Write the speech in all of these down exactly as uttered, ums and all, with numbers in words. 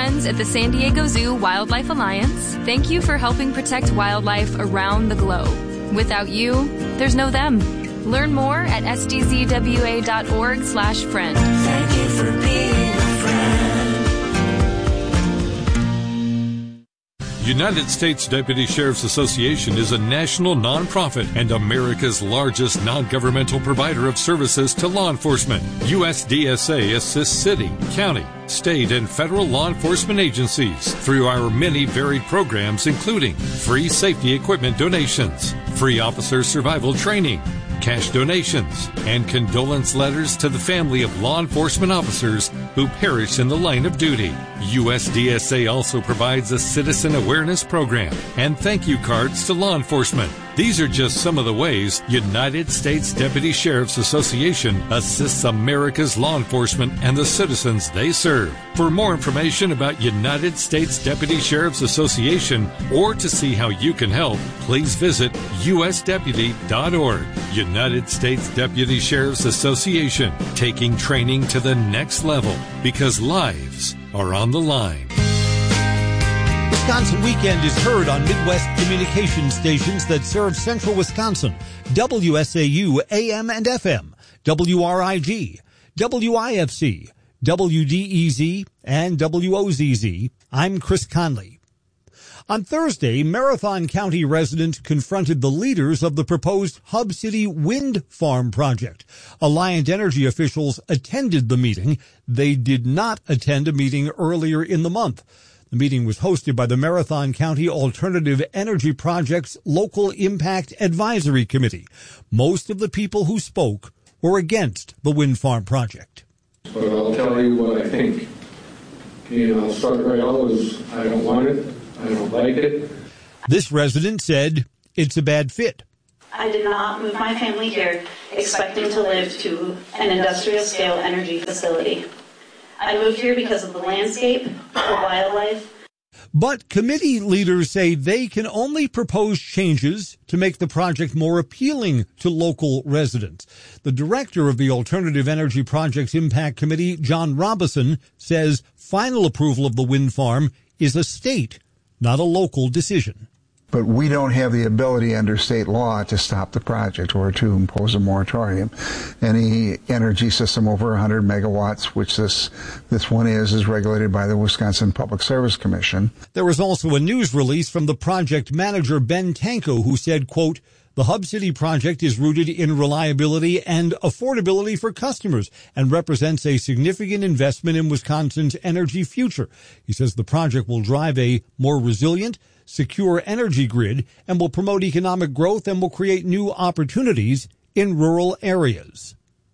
friends at the San Diego Zoo Wildlife Alliance, thank you for helping protect wildlife around the globe. Without you, there's no them. Learn more at s d z w a dot org slash friend. Thank you for being a friend. United States Deputy Sheriff's Association is a national nonprofit and America's largest non-governmental provider of services to law enforcement. U S D S A assists city, county, state, and federal law enforcement agencies through our many varied programs, including free safety equipment donations, free officer survival training, cash donations, and condolence letters to the family of law enforcement officers who perish in the line of duty. U S D S A also provides a citizen awareness program and thank you cards to law enforcement. These are just some of the ways United States Deputy Sheriff's Association assists America's law enforcement and the citizens they serve. For more information about United States Deputy Sheriff's Association or to see how you can help, please visit u s deputy dot org. United States Deputy Sheriff's Association, taking training to the next level because lives are on the line. Wisconsin Weekend is heard on Midwest communication stations that serve central Wisconsin. W S A U A M and F M, W R I G, W I F C, W D E Z, and W O Z Z. I'm Chris Conley. On Thursday, Marathon County residents confronted the leaders of the proposed Hub City wind farm project. Alliant Energy officials attended the meeting. They did not attend a meeting earlier in the month. The meeting was hosted by the Marathon County Alternative Energy Project's Local Impact Advisory Committee. Most of the people who spoke were against the wind farm project. But I'll tell you what I think. And I'll start right out with I don't want it. I don't like it. This resident said it's a bad fit. I did not move my family here expecting to live to an industrial-scale energy facility. I moved here because of the landscape, the wildlife. But committee leaders say they can only propose changes to make the project more appealing to local residents. The director of the Alternative Energy Project's Impact Committee, John Robison, says final approval of the wind farm is a state, not a local decision. But we don't have the ability under state law to stop the project or to impose a moratorium. Any energy system over one hundred megawatts, which this this one is, is regulated by the Wisconsin Public Service Commission. There was also a news release from the project manager, Ben Tanko, who said, quote, the Hub City project is rooted in reliability and affordability for customers and represents a significant investment in Wisconsin's energy future. He says the project will drive a more resilient, secure energy grid and will promote economic growth and will create new opportunities in rural areas.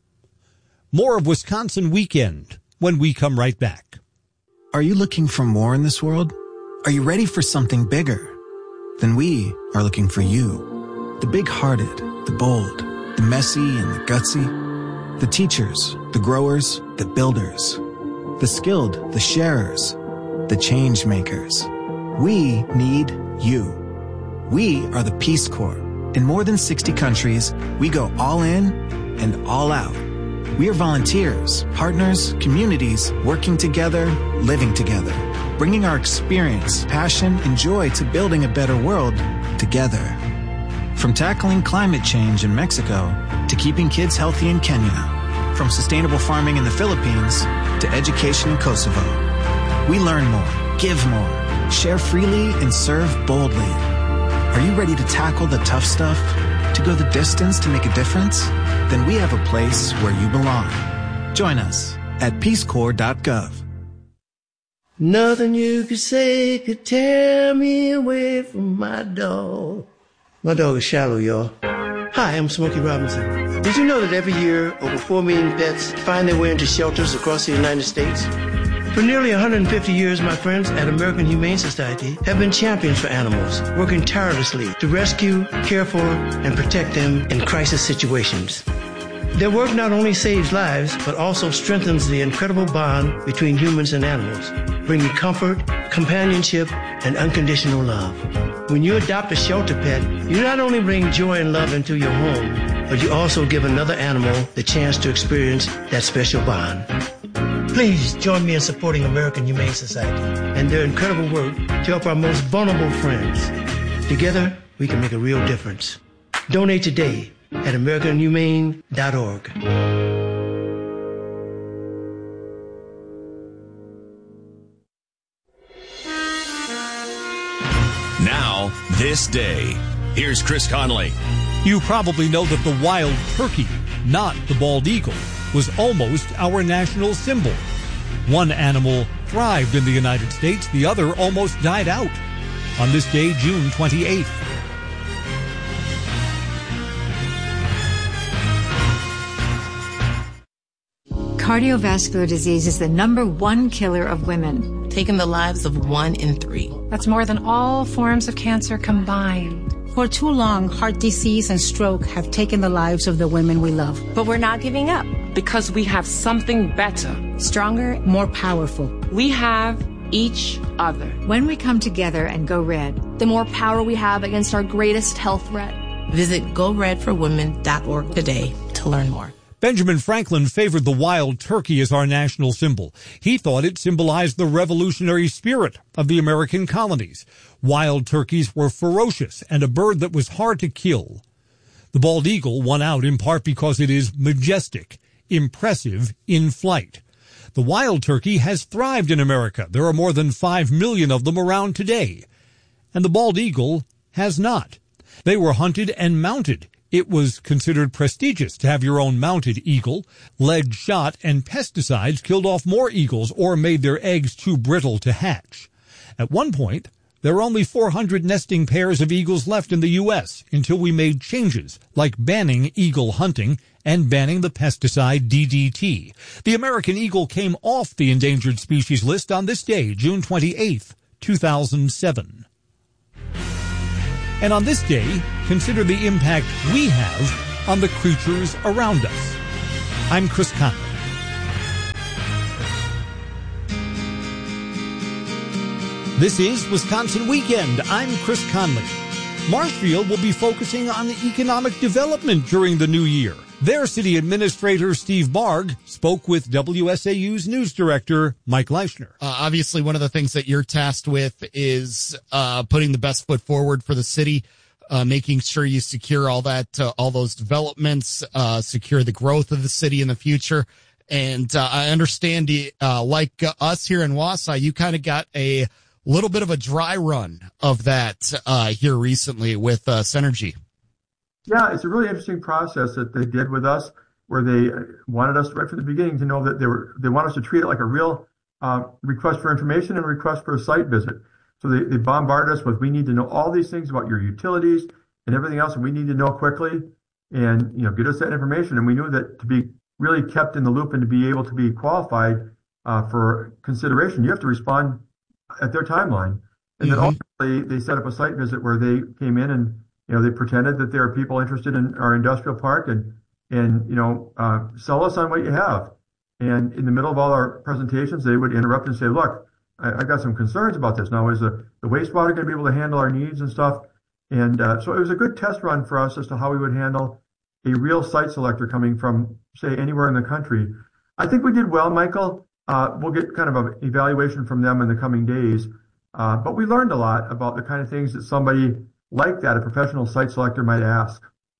More of Wisconsin Weekend when we come right back. Are you looking for more in this world? Are you ready for something bigger? Then we are looking for you. The big-hearted, the bold, the messy and the gutsy, the teachers, the growers, the builders, the skilled, the sharers, the change makers. We need you. We are the Peace Corps. In more than sixty countries, we go all in and all out. We are volunteers, partners, communities, working together, living together, bringing our experience, passion, and joy to building a better world together. From tackling climate change in Mexico to keeping kids healthy in Kenya, from sustainable farming in the Philippines to education in Kosovo. We learn more, give more, share freely, and serve boldly. Are you ready to tackle the tough stuff? To go the distance to make a difference? Then we have a place where you belong. Join us at peace corps dot gov. Nothing you could say could tear me away from my dog. My dog is Shallow, y'all. Hi, I'm Smokey Robinson. Did you know that every year over four million pets find their way into shelters across the United States? For nearly one hundred fifty years, my friends at American Humane Society have been champions for animals, working tirelessly to rescue, care for, and protect them in crisis situations. Their work not only saves lives, but also strengthens the incredible bond between humans and animals, bringing comfort, companionship, and unconditional love. When you adopt a shelter pet, you not only bring joy and love into your home, but you also give another animal the chance to experience that special bond. Please join me in supporting American Humane Society and their incredible work to help our most vulnerable friends. Together, we can make a real difference. Donate today at american humane dot org. Now, this day. Here's Chris Conley. You probably know that the wild turkey, not the bald eagle, was almost our national symbol. One animal thrived in the United States, the other almost died out. On this day, June twenty-eighth. Cardiovascular disease is the number one killer of women, taking the lives of one in three. That's more than all forms of cancer combined. For too long, heart disease and stroke have taken the lives of the women we love. But we're not giving up because we have something better, stronger, more powerful. We have each other. When we come together and go red, the more power we have against our greatest health threat. Visit go red for women dot org today to learn more. Benjamin Franklin favored the wild turkey as our national symbol. He thought it symbolized the revolutionary spirit of the American colonies. Wild turkeys were ferocious and a bird that was hard to kill. The bald eagle won out in part because it is majestic, impressive in flight. The wild turkey has thrived in America. There are more than five million of them around today. And the bald eagle has not. They were hunted and mounted. It was considered prestigious to have your own mounted eagle. Lead shot and pesticides killed off more eagles or made their eggs too brittle to hatch. At one point, there were only four hundred nesting pairs of eagles left in the U S until we made changes, like banning eagle hunting and banning the pesticide D D T. The American eagle came off the endangered species list on this day, June twenty-eighth, two thousand seven. And on this day, consider the impact we have on the creatures around us. I'm Chris Conley. This is Wisconsin Weekend. I'm Chris Conley. Marshfield will be focusing on economic development during the new year. Their city administrator, Steve Barg, spoke with W S A U's news director, Mike Leischner. Uh, obviously, one of the things that you're tasked with is uh, putting the best foot forward for the city, uh, making sure you secure all that, uh, all those developments, uh, secure the growth of the city in the future. And uh, I understand, uh, like uh, us here in Wausau, you kind of got a little bit of a dry run of that uh, here recently with uh, Synergy. Yeah, it's a really interesting process that they did with us, where they wanted us right from the beginning to know that they were they want us to treat it like a real uh, request for information and request for a site visit. So they, they bombarded us with, we need to know all these things about your utilities and everything else, and we need to know quickly, and you know, get us that information. And we knew that to be really kept in the loop and to be able to be qualified uh, for consideration, you have to respond at their timeline. And mm-hmm. then ultimately they set up a site visit where they came in and you know, they pretended that there are people interested in our industrial park and, and, you know, uh, sell us on what you have. And in the middle of all our presentations, they would interrupt and say, look, I, I got some concerns about this. Now, is the, the wastewater going to be able to handle our needs and stuff? And, uh, so it was a good test run for us as to how we would handle a real site selector coming from, say, anywhere in the country. I think we did well, Michael. Uh, we'll get kind of an evaluation from them in the coming days. Uh, but we learned a lot about the kind of things that somebody like that a professional site selector might ask.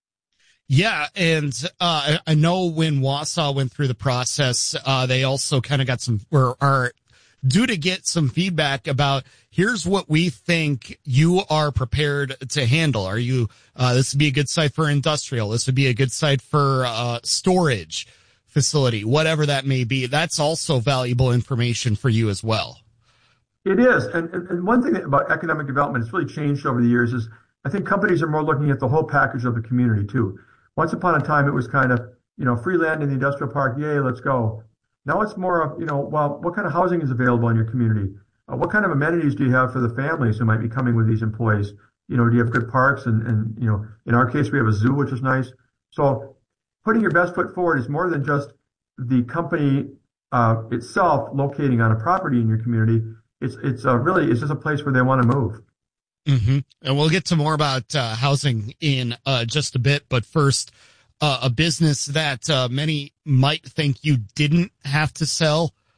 Yeah, and uh, I know when Wausau went through the process, uh, they also kind of got some, or are due to get some feedback about, here's what we think you are prepared to handle. Are you, uh, this would be a good site for industrial. This would be a good site for uh, storage facility, whatever that may be. That's also valuable information for you as well. It is. And, and one thing about economic development that's really changed over the years is I think companies are more looking at the whole package of the community, too. Once upon a time, it was kind of, you know, free land in the industrial park. Yay, let's go. Now it's more of, you know, well, what kind of housing is available in your community? Uh, what kind of amenities do you have for the families who might be coming with these employees? You know, do you have good parks? And, and you know, in our case, we have a zoo, which is nice. So putting your best foot forward is more than just the company uh, itself locating on a property in your community. It's it's uh, really, it's just a place where they want to move. Mm-hmm. And we'll get to more about uh, housing in uh, just a bit. But first, uh, a business that uh, many might think you didn't have to sell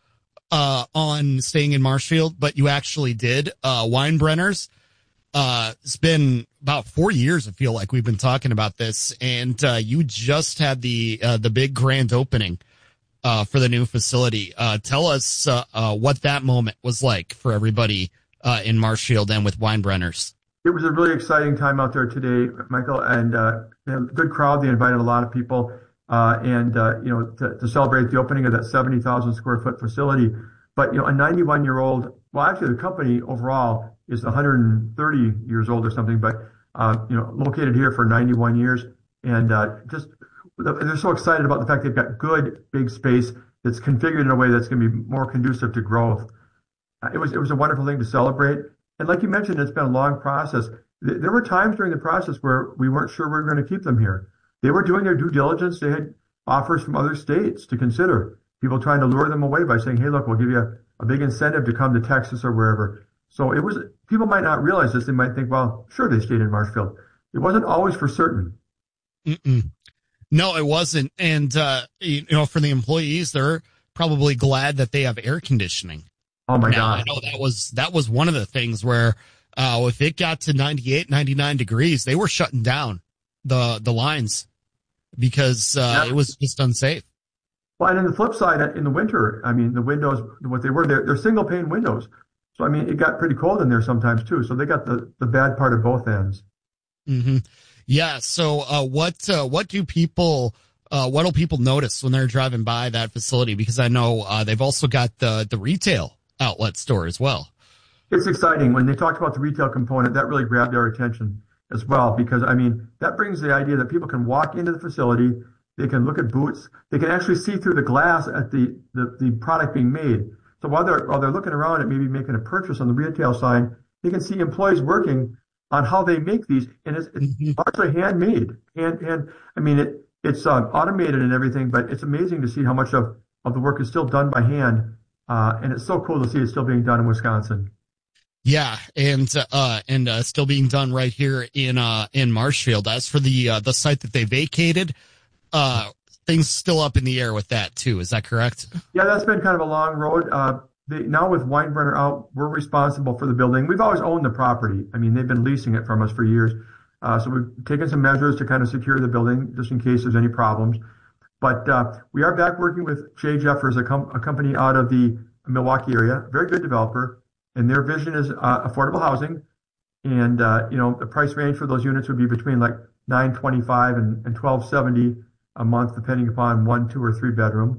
uh, on staying in Marshfield, but you actually did. Uh, Weinbrenner's. Uh, it's been about four years. I feel like we've been talking about this, and uh, you just had the uh, the big grand opening uh, for the new facility. Uh, tell us uh, uh, what that moment was like for everybody uh, in Marshfield and with Weinbrenner's. It was a really exciting time out there today, Michael, and uh, a good crowd. They invited a lot of people, uh, and uh, you know, to, to celebrate the opening of that seventy thousand square foot facility. But you know, a ninety-one year old. Well, actually, the company overall is one hundred thirty years old or something, but, uh, you know, located here for ninety-one years. And, uh, just, they're so excited about the fact they've got good big space that's configured in a way that's going to be more conducive to growth. Uh, it was, it was a wonderful thing to celebrate. And like you mentioned, it's been a long process. Th- there were times during the process where we weren't sure we were going to keep them here. They were doing their due diligence. They had offers from other states to consider, people trying to lure them away by saying, hey, look, we'll give you a, a big incentive to come to Texas or wherever. So it was, people might not realize this. They might think, well, sure, they stayed in Marshfield. It wasn't always for certain. Mm-mm. No, it wasn't. And, uh, you know, for the employees, they're probably glad that they have air conditioning. Oh my now, God. I know that was, that was one of the things where, uh, if it got to ninety-eight, ninety-nine degrees, they were shutting down the, the lines because, uh, yeah. it was just unsafe. Well, and on the flip side, in the winter, I mean, the windows, what they were, they're, they're single pane windows. So, I mean, it got pretty cold in there sometimes, too. So they got the, the bad part of both ends. Mm-hmm. Yeah. So uh, what uh, what do people, uh, what do people notice when they're driving by that facility? Because I know uh, they've also got the, the retail outlet store as well. It's exciting. When they talked about the retail component, that really grabbed our attention as well. Because, I mean, that brings the idea that people can walk into the facility, they can look at boots, they can actually see through the glass at the, the, the product being made. So while they're, while they're looking around at maybe making a purchase on the retail side, they can see employees working on how they make these. And it's, it's mm-hmm. largely handmade. And, and I mean, it, it's uh, automated and everything, but it's amazing to see how much of, of the work is still done by hand. Uh, and it's so cool to see it still being done in Wisconsin. Yeah. And, uh, and, uh, still being done right here in, uh, in Marshfield. As for the, uh, the site that they vacated, uh, things still up in the air with that too. Is that correct? Yeah, that's been kind of a long road. Uh, they, now with Weinbrenner out, we're responsible for the building. We've always owned the property. I mean, they've been leasing it from us for years. Uh, so we've taken some measures to kind of secure the building just in case there's any problems. But, uh, we are back working with Jay Jeffers, a, com- a company out of the Milwaukee area, very good developer. And their vision is, uh, affordable housing. And, uh, you know, the price range for those units would be between like nine twenty-five and, and twelve seventy a month, depending upon one, two, or three bedroom.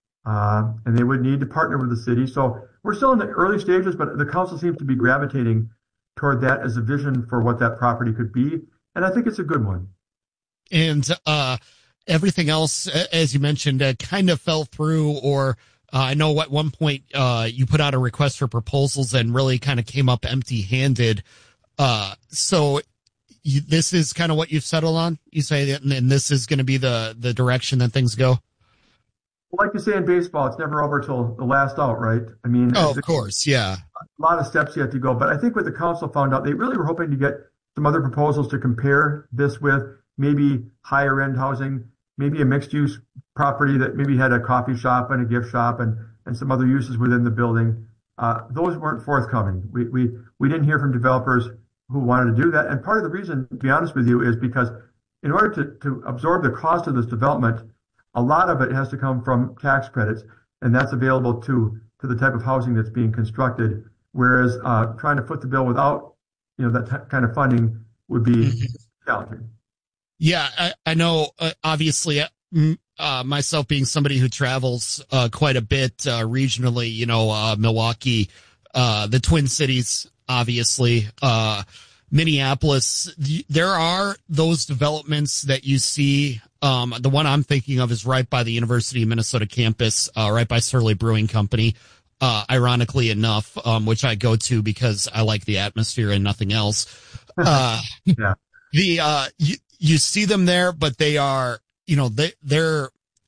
Uh, and they would need to partner with the city. So we're still in the early stages, but the council seems to be gravitating toward that as a vision for what that property could be. And I think it's a good one. And uh, everything else, as you mentioned, uh, kind of fell through, or uh, I know at one point uh, you put out a request for proposals and really kind of came up empty handed. Uh, so You, this is kind of what you've settled on, you say, that, and this is going to be the, the direction that things go? Well, like you say in baseball, it's never over till the last out, right? I mean, oh, of course, yeah. A lot of steps yet to go. But I think what the council found out, they really were hoping to get some other proposals to compare this with, maybe higher end housing, maybe a mixed use property that maybe had a coffee shop and a gift shop and, and some other uses within the building. Uh, those weren't forthcoming. We, we, we didn't hear from developers who wanted to do that. And part of the reason, to be honest with you, is because in order to, to absorb the cost of this development, a lot of it has to come from tax credits, and that's available to, to the type of housing that's being constructed. Whereas uh, trying to foot the bill without, you know, that t- kind of funding would be mm-hmm. challenging. Yeah, I, I know, uh, obviously, uh, myself being somebody who travels uh, quite a bit uh, regionally, you know, uh, Milwaukee, uh, the Twin Cities, obviously, uh, Minneapolis, there are those developments that you see. Um, the one I'm thinking of is right by the University of Minnesota campus, uh, right by Surly Brewing Company. Uh, ironically enough, um, which I go to because I like the atmosphere and nothing else. Uh, yeah. the, uh, you, you see them there, but they are, you know, they, they're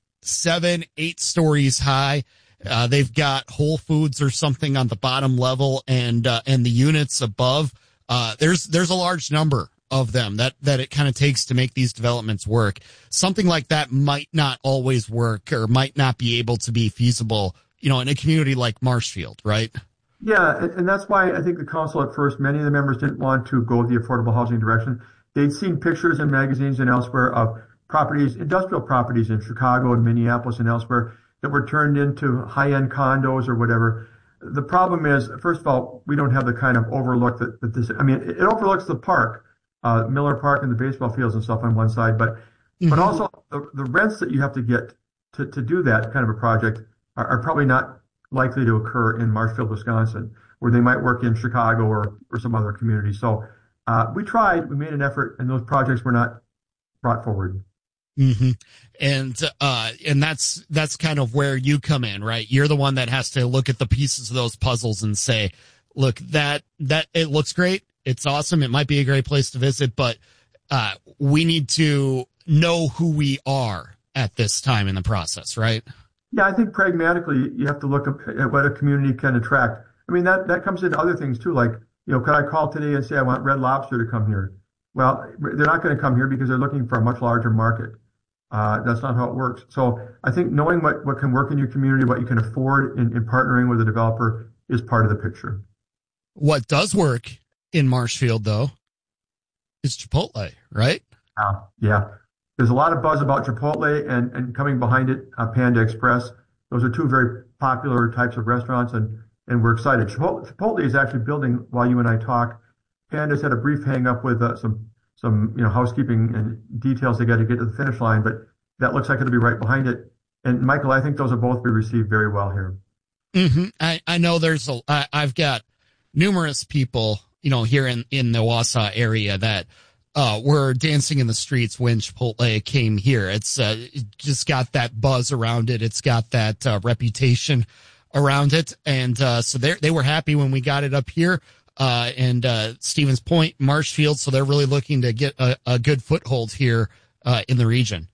seven, eight stories high. Uh, they've got Whole Foods or something on the bottom level, and, uh, and the units above, uh, there's, there's a large number of them that, that it kind of takes to make these developments work. Something like that might not always work or might not be able to be feasible, you know, in a community like Marshfield, right? Yeah, and, and that's why I think the council at first, many of the members didn't want to go the affordable housing direction. They'd seen pictures in magazines and elsewhere of properties, industrial properties in Chicago and Minneapolis and elsewhere that were turned into high-end condos or whatever. The problem is, first of all, we don't have the kind of overlook that, that this, I mean, it, it overlooks the park, uh, Miller Park and the baseball fields and stuff on one side, but, mm-hmm. but also the, the rents that you have to get to, to do that kind of a project are, are probably not likely to occur in Marshfield, Wisconsin, where they might work in Chicago or, or some other community. So uh, we tried, we made an effort, and those projects were not brought forward. Mm-hmm. And, uh, and that's, that's kind of where you come in, right? You're the one that has to look at the pieces of those puzzles and say, look, that, that, it looks great. It's awesome. It might be a great place to visit, but, uh, we need to know who we are at this time in the process, right? Yeah, I think pragmatically, you have to look at what a community can attract. I mean, that, that comes into other things too. Like, you know, could I call today and say, I want Red Lobster to come here? Well, they're not going to come here because they're looking for a much larger market. Uh, that's not how it works. So I think knowing what, what can work in your community, what you can afford in, in partnering with a developer is part of the picture. What does work in Marshfield, though, is Chipotle, right? Uh, yeah. There's a lot of buzz about Chipotle and, and coming behind it, uh, Panda Express. Those are two very popular types of restaurants, and, and we're excited. Chipotle, Chipotle is actually building while you and I talk. Panda's had a brief hang up with uh, some some you know housekeeping and details they got to get to the finish line, but that looks like it'll be right behind it. And Michael, I think those will both be received very well here. Mm-hmm. I, I know there's a, I, I've got numerous people, you know, here in, in the Wausau area that uh, were dancing in the streets when Chipotle came here. It's uh, it just got that buzz around it. It's got that uh, reputation around it. And uh, so they they were happy when we got it up here. Uh, and, uh, Stevens Point, Marshfield. So they're really looking to get a, a good foothold here, uh, in the region.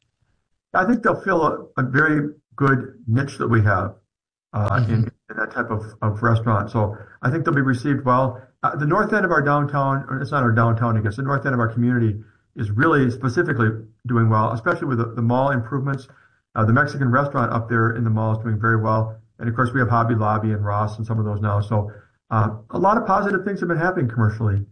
I think they'll fill a, a very good niche that we have, uh, mm-hmm. in, in that type of, of restaurant. So I think they'll be received well. Uh, the north end of our downtown, or it's not our downtown, I guess, the north end of our community is really specifically doing well, especially with the, the mall improvements. Uh, the Mexican restaurant up there in the mall is doing very well. And of course we have Hobby Lobby and Ross and some of those now. So, Uh, a lot of positive things have been happening commercially.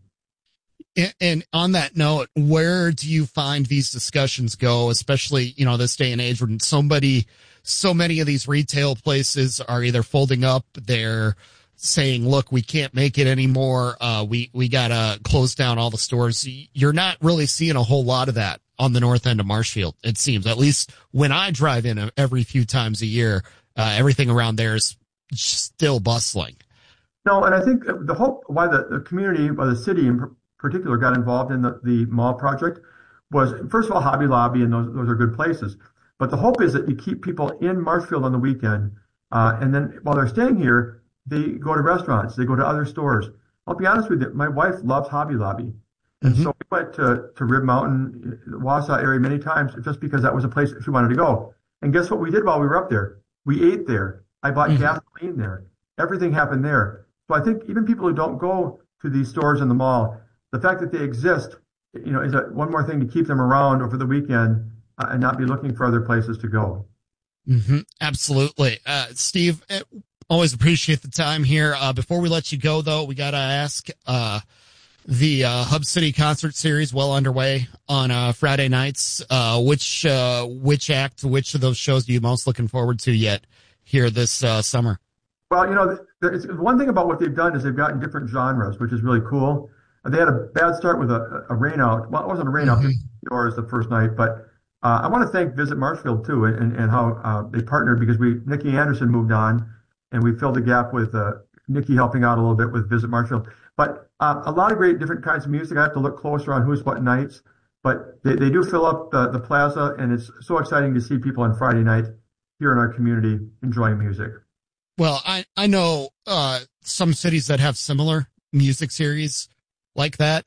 And, and on that note, where do you find these discussions go, especially, you know, this day and age when somebody, so many of these retail places are either folding up, they're saying, look, we can't make it anymore. Uh, we, we gotta close down all the stores. You're not really seeing a whole lot of that on the north end of Marshfield, it seems. At least when I drive in every few times a year, uh, everything around there is still bustling. No, and I think the hope why the, the community, why the city in particular got involved in the, the mall project was, first of all, Hobby Lobby, and those those are good places. But the hope is that you keep people in Marshfield on the weekend, uh, and then while they're staying here, they go to restaurants, they go to other stores. I'll be honest with you, my wife loves Hobby Lobby. And mm-hmm. so we went to, to Rib Mountain, the Wausau area many times just because that was a place that she wanted to go. And guess what we did while we were up there? We ate there. I bought mm-hmm. gasoline there. Everything happened there. So I think even people who don't go to these stores in the mall, the fact that they exist, you know, is a, one more thing to keep them around over the weekend uh, and not be looking for other places to go. Mm-hmm. Absolutely. Uh, Steve, always appreciate the time here. Uh, before we let you go, though, we got to ask, uh, the uh, Hub City concert series well underway on uh, Friday nights. Uh, which, uh, which act, which of those shows are you most looking forward to yet here this uh, summer? Well, you know, it's, one thing about what they've done is they've gotten different genres, which is really cool. They had a bad start with a, a rain out. Well, it wasn't a rain out, mm-hmm. yours the first night, but uh, I want to thank Visit Marshfield too, and, and how uh, they partnered because we Nikki Anderson moved on, and we filled the gap with uh, Nikki helping out a little bit with Visit Marshfield. But uh, a lot of great different kinds of music. I have to look closer on who's what nights, but they, they do fill up the, the plaza, and it's so exciting to see people on Friday night here in our community enjoying music. Well, I, I know, uh, some cities that have similar music series like that.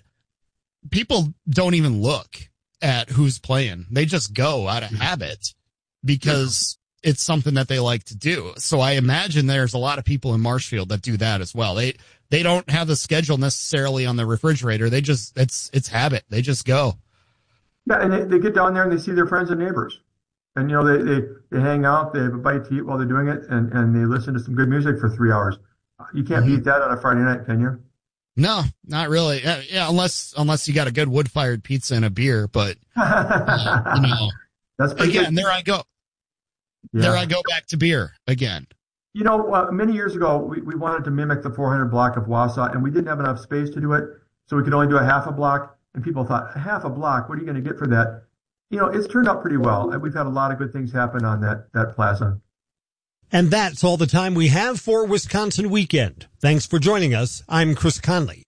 People don't even look at who's playing. They just go out of habit because yeah. it's something that they like to do. So I imagine there's a lot of people in Marshfield that do that as well. They, they don't have the schedule necessarily on the refrigerator. They just, it's, it's habit. They just go. Yeah. And they, they get down there and they see their friends and neighbors. And, you know, they, they, they hang out, they have a bite to eat while they're doing it, and, and they listen to some good music for three hours. You can't mm-hmm. beat that on a Friday night, can you? No, not really. Yeah, yeah unless unless you got a good wood-fired pizza and a beer, but, uh, you know, That's again, good. there I go. Yeah. There I go back to beer again. You know, uh, many years ago, we, we wanted to mimic the four hundred block of Wausau, and we didn't have enough space to do it, so we could only do a half a block. And people thought, a half a block, what are you going to get for that? You know, it's turned out pretty well. We've had a lot of good things happen on that, that plaza. And that's all the time we have for Wisconsin Weekend. Thanks for joining us. I'm Chris Conley.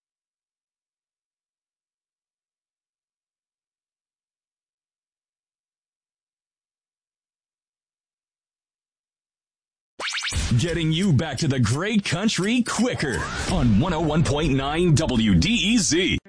Getting you back to the great country quicker on one oh one point nine W D E Z.